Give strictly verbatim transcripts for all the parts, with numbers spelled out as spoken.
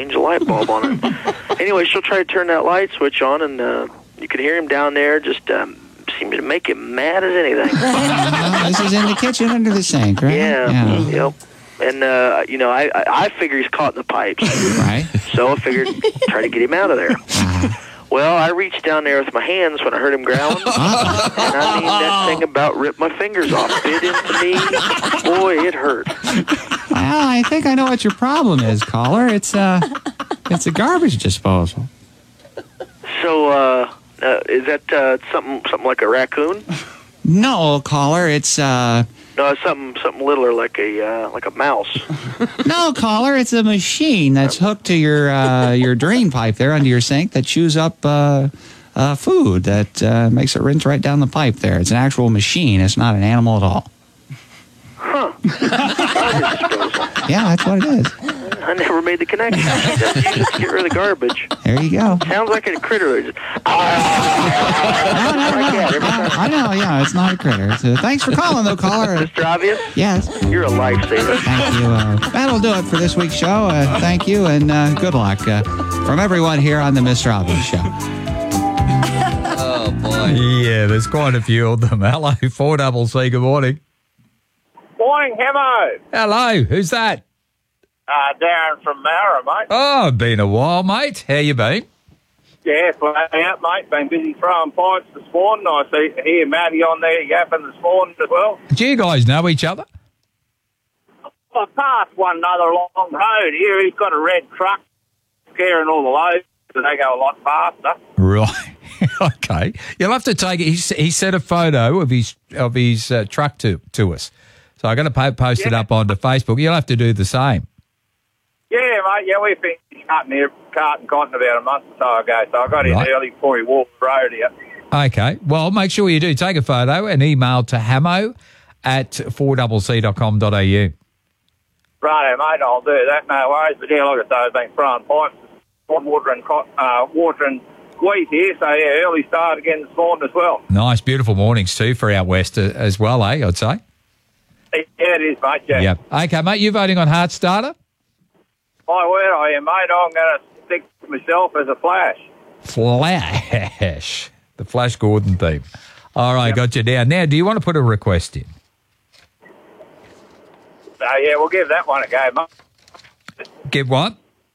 change the light bulb on it. Anyway, she'll try to turn that light switch on, and uh, you can hear him down there just um, seem to make him mad as anything. Uh, this is in the kitchen under the sink, right? Yeah, yeah. yep. And, uh, you know, I, I, I figure he's caught in the pipes. Right. So I figured try to get him out of there. Uh-huh. Well, I reached down there with my hands when I heard him growling. Uh-oh. And I mean, that thing about ripped my fingers off. Bit into me. Boy, it hurt. Well, I think I know what your problem is, caller. It's, uh, it's a garbage disposal. So, uh, uh is that uh, something something like a raccoon? No, caller, it's, uh... No, it's something something littler, like a uh, like a mouse. No, caller, it's a machine that's hooked to your uh, your drain pipe there under your sink that chews up uh, uh, food that uh, makes it rinse right down the pipe there. It's an actual machine. It's not an animal at all. Huh. Yeah, that's what it is. I never made the connection. Just use it to get rid of the garbage. There you go. Sounds like a critter. Just, No, no, no. no. I know, yeah, it's not a critter. So thanks for calling, though, caller. Mister Obvious? Yes. You're a lifesaver. Thank you. Uh, that'll do it for this week's show. Uh, thank you, and uh, good luck uh, from everyone here on the Mister Obvious Show. Oh, boy. Yeah, there's quite a few of them. Hello, four double C, good morning. Morning, Hemo. Hello, who's that? Uh, Darren from Mara, mate. Oh, been a while, mate. How you been? Yeah, flat out, mate. Been busy throwing pints this morning. I see hear Matty on there yapping this morning as well. Do you guys know each other? I passed one another along the road here. He's got a red truck carrying all the loads, so they go a lot faster. Right. Okay. You'll have to take it. He, he sent a photo of his of his uh, truck to, to us. So I'm going to po- post yeah. it up onto Facebook. You'll have to do the same. Yeah, mate. Yeah, we finished cutting here, carting cotton about a month or so ago, so I got in Right. early before he walked the road here. Okay. Well, make sure you do. Take a photo and email to hamo at four double c dot com dot a u. Righto, mate. I'll do that. No worries. But yeah, like I say, I've been throwing pipes, watering, uh, watering wheat here, so yeah, early start again this morning as well. Nice, beautiful mornings too for out west uh, as well, eh, I'd say? Yeah, it is, mate. Yeah. Yep. Okay, mate, you voting on Heart Starter? My word, I am, mate. I'm going to stick myself as a Flash. Flash. The Flash Gordon theme. All right, yep. Got you down. Now, do you want to put a request in? Uh, yeah, we'll give that one a go, mate. Give what?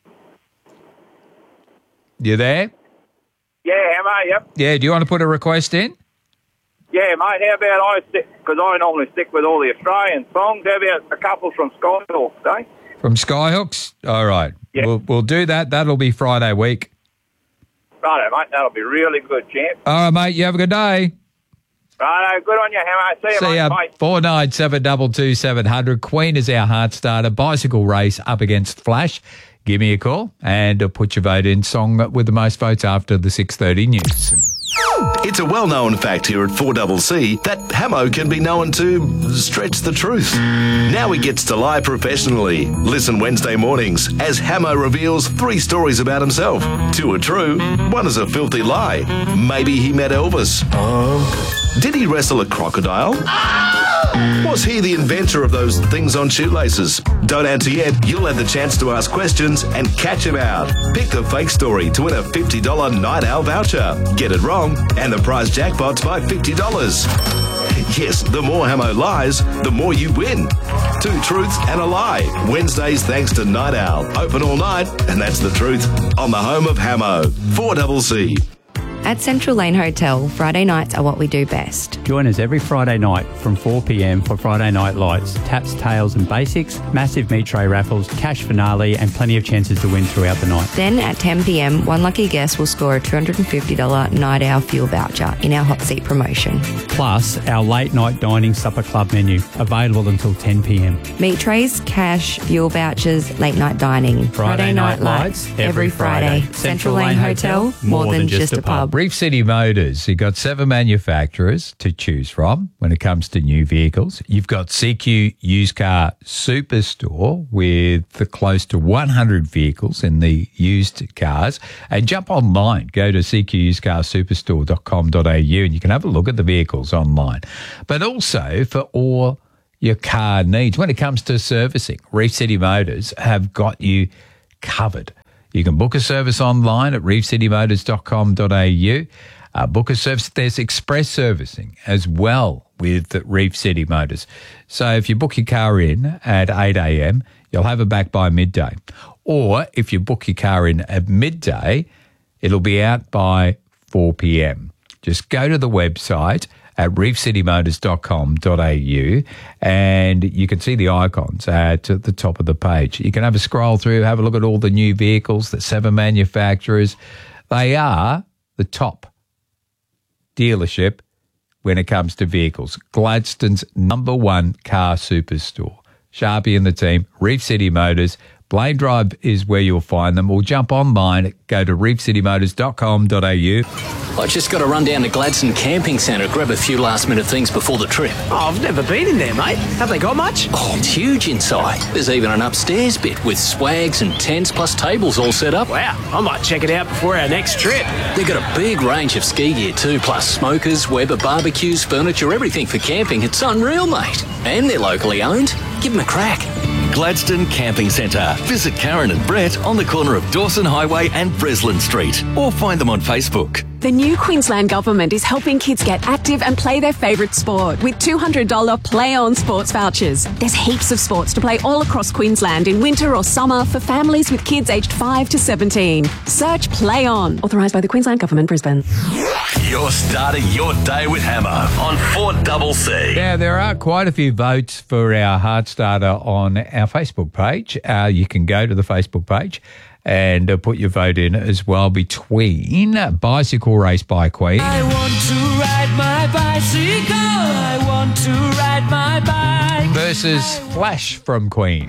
You there? Yeah, mate, yep. Yeah, do you want to put a request in? Yeah, mate, how about I stick, because I normally stick with all the Australian songs, how about a couple from Skyhawks, eh? From Skyhooks? All right. Yeah. We'll, we'll do that. That'll be Friday week. Righto, mate, that'll be really good, champ. All right, mate, you have a good day. Righto, good on you, Hammer. See you, See mate. ya. Bye. four nine seven two two seven zero zero. Queen is our Heart Starter. Bicycle race up against Flash. Give me a call and uh, put your vote in. Song with the most votes after the six thirty news. It's a well-known fact here at four double C that Hamo can be known to stretch the truth. Now he gets to lie professionally. Listen Wednesday mornings as Hamo reveals three stories about himself. Two are true, one is a filthy lie. Maybe he met Elvis. Uh. Did he wrestle a crocodile? Was he the inventor of those things on shoelaces? Don't answer yet. You'll have the chance to ask questions and catch him out. Pick the fake story to win a fifty dollars Night Owl voucher. Get it wrong, and the prize jackpot's by fifty dollars. Yes, the more Hamo lies, the more you win. Two truths and a lie. Wednesdays thanks to Night Owl. Open all night, and that's the truth. On the home of Hamo. four double C. At Central Lane Hotel, Friday nights are what we do best. Join us every Friday night from four p.m. for Friday Night Lights, taps, tails and basics, massive meat tray raffles, cash finale and plenty of chances to win throughout the night. Then at ten p.m, one lucky guest will score a two hundred fifty dollars Night Owl fuel voucher in our hot seat promotion. Plus, our late night dining supper club menu, available until ten p.m. Meat trays, cash, fuel vouchers, late night dining. Friday, Friday Night, night Lights, every Friday. Friday. Central Lane Hotel, more, more than, than just a pub. Reef City Motors, you've got seven manufacturers to choose from when it comes to new vehicles. You've got C Q Used Car Superstore with the close to one hundred vehicles in the used cars. And jump online, go to c q used car superstore dot com dot a u and you can have a look at the vehicles online. But also for all your car needs, when it comes to servicing, Reef City Motors have got you covered. You can book a service online at reef city motors dot com dot a u. Uh, book a service. There's express servicing as well with Reef City Motors. So if you book your car in at eight a.m, you'll have it back by midday. Or if you book your car in at midday, it'll be out by four p.m. Just go to the website at reef city motors dot com dot a u and you can see the icons at the top of the page. You can have a scroll through, have a look at all the new vehicles, the seven manufacturers. They are the top dealership when it comes to vehicles. Gladstone's number one car superstore. Sharpie and the team, Reef City Motors. Blaine Drive is where you'll find them. Or jump online, go to reef city motors dot com dot a u. I just got to run down to Gladstone Camping Centre, grab a few last-minute things before the trip. Oh, I've never been in there, mate. Have they got much? Oh, it's huge inside. There's even an upstairs bit with swags and tents plus tables all set up. Wow, I might check it out before our next trip. They've got a big range of ski gear too, plus smokers, Weber barbecues, furniture, everything for camping. It's unreal, mate. And they're locally owned. Give them a crack. Gladstone Camping Centre. Visit Karen and Brett on the corner of Dawson Highway and Breslin Street, or find them on Facebook. The new Queensland Government is helping kids get active and play their favourite sport with two hundred dollars Play On sports vouchers. There's heaps of sports to play all across Queensland in winter or summer for families with kids aged five to seventeen. Search Play On. Authorised by the Queensland Government, Brisbane. You're starting your day with Hammer on four double C. Yeah, there are quite a few votes for our Heart Starter on our Facebook page. Uh, you can go to the Facebook page and uh, put your vote in as well between Bicycle Race by Queen. I want to ride my bicycle. I want to ride my bike. Versus Flash from Queen.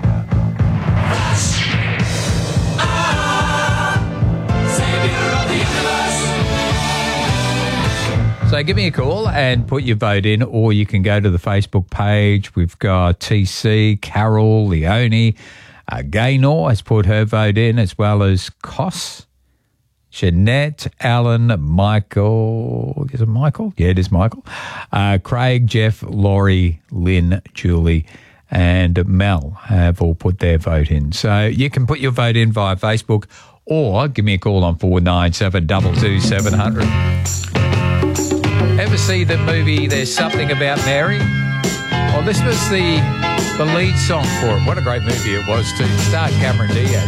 So give me a call and put your vote in, or you can go to the Facebook page. We've got T C, Carol, Leone, uh, Gaynor has put her vote in, as well as Koss, Jeanette, Alan, Michael. Is it Michael? Yeah, it is Michael. Uh, Craig, Jeff, Laurie, Lynn, Julie, and Mel have all put their vote in. So you can put your vote in via Facebook, or give me a call on four nine seven two two seven zero zero. Ever see the movie There's Something About Mary? Well, this was the the lead song for it. What a great movie it was too. Starred Cameron Diaz.